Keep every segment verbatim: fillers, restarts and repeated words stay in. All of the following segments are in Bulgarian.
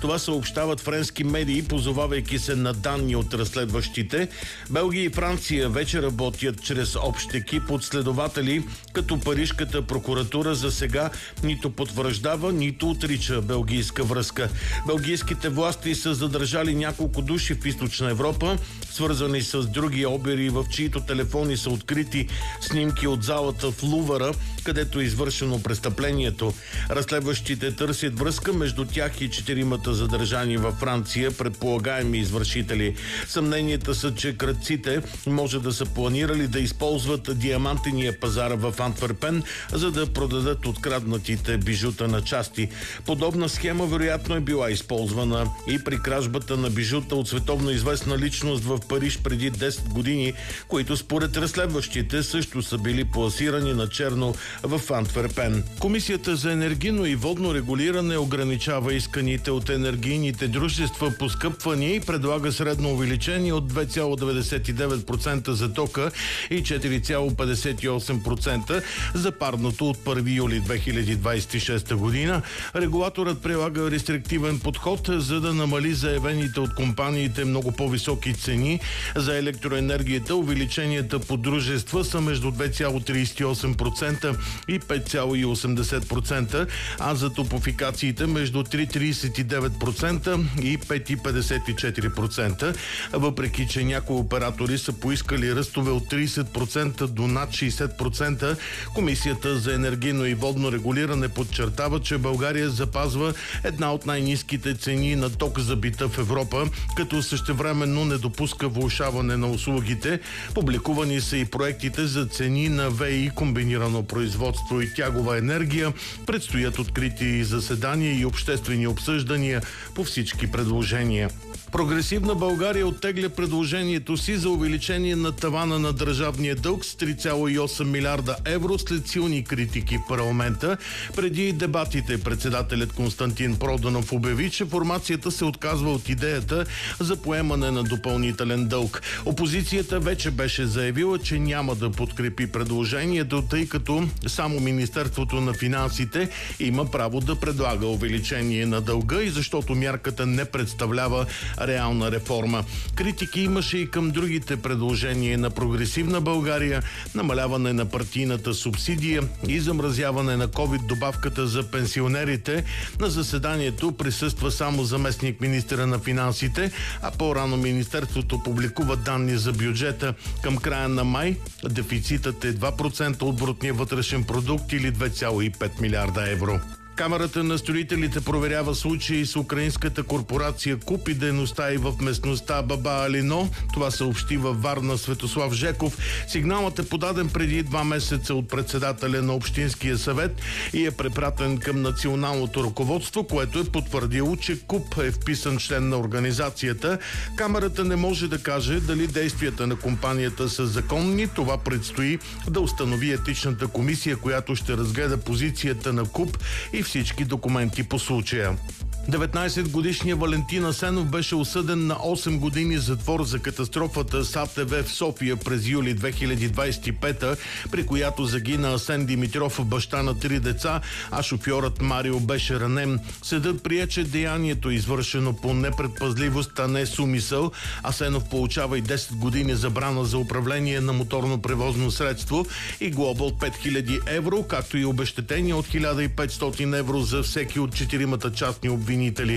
Това съобщават френски медии, позовавайки се на данни от разследващите. Белгия и Франция вече работят чрез общ екип от следователи, като парижката прокуратура за сега нито потвърждава, нито отрича белгийска връзка. Белгийските власти са задържали няколко души в Източна Европа, свързани с други обири, в чието телефони са открити снимки от залата в Лувъра, където е извършено престъплението. Разследващите търсят връзка между тях и четиримата задържани във Франция, предполагаеми извършители. Съмненията са, че крадците може да са планирали да използват диамантения пазар в Антверпен, за да продадат откраднатите бижута на части. Подобна схема вероятно е била използвана и при кражбата на бижута от световно известна личност в Париж преди десет години, които според разследващите също са били пласирани на черно в Антверпен. Комисията за енергийно и водно регулиране ограничава исканите от енергийните дружества поскъпвания и предлага средно увеличение от две цяло деветдесет и девет процента за тока и четири цяло петдесет и осем процента за парното от първи юли две хиляди двадесет и шеста година. Регулаторът прилага рестриктивен подход, за да намали заявените от компаниите много по-високи цени за електроенергията. Увеличенията по дружества са между две цяло тридесет и осем процента и пет цяло осемдесет процента, а за топофикациите между три цяло тридесет и девет процента и пет цяло петдесет и четири процента. Въпреки че някои оператори са поискали ръстове от тридесет процента до над шейсет процента, Комисията за енергийно и водно регулиране подчертава, че България запазва една от най-ниските цени на ток за бита в Европа, като същевременно не допуска влошаване на услугите. Публикувани са и проектите за цени на ВЕИ, комбинирано производство и тягова енергия. Предстоят открити заседания и обществени обсъждания по всички предложения. Прогресивна България оттегля предложението си за увеличение на тавана на държавния дълг с три цяло и осем милиарда евро след силни критики в парламента. Преди дебатите председателят Константин Проданов обяви, че формацията се отказва от идеята за поемане на допълнителен дълг. Опозицията вече беше заявила, че няма да подкрепи предложението, тъй като само Министерството на финансите има право да предлага увеличение на дълга и защото мярката не представлява реална реформа. Критики имаше и към другите предложения на Прогресивна България: намаляване на партийната субсидия и замразяване на ковид добавката за пенсионерите. На заседанието присъства само заместник министъра на финансите, а по-рано Министерството публикува данни за бюджета. Към края на май дефицитът е два процента от брутния вътрешен продукт или две цяло и пет милиарда евро. Камарата на строителите проверява случаи с украинската корпорация КУП и дейността и в местността Баба Алино. Това съобщи във Варна Светослав Жеков. Сигналът е подаден преди два месеца от председателя на Общинския съвет и е препратен към националното ръководство, което е потвърдило, че КУП е вписан член на организацията. Камарата не може да каже дали действията на компанията са законни. Това предстои да установи етичната комисия, която ще разгледа позицията на КУП и всички документи по случая. деветнадесетгодишният Валентин Асенов беше осъден на осем години затвор за катастрофата с А Т В в София през юли две хиляди двадесет и пета, при която загина Асен Димитров, баща на три деца, а шофьорът Марио беше ранен. Съдът прие, че деянието е извършено по непредпазливост, а не с умисъл. Асенов получава и десет години забрана за управление на моторно превозно средство и глоба от пет хиляди евро, както и обезщетение от хиляда и петстотин евро за всеки от четиримата частни обвинители.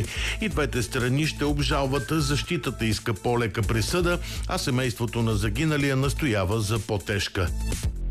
И двете страни ще обжалват. Защитата иска по-лека присъда, а семейството на загиналия настоява за по-тежка.